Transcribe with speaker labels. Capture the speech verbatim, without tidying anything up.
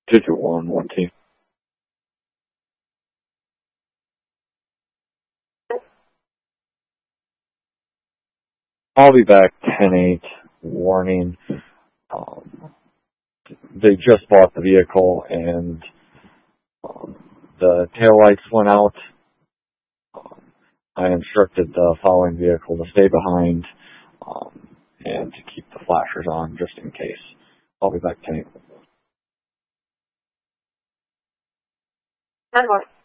Speaker 1: two two one, one T. I'll be back ten eight. Warning. Um, they just bought the vehicle and um, the taillights went out. Um, I instructed the following vehicle to stay behind um, and to keep the flashers on just in case. I'll be back ten eight.
Speaker 2: ten one.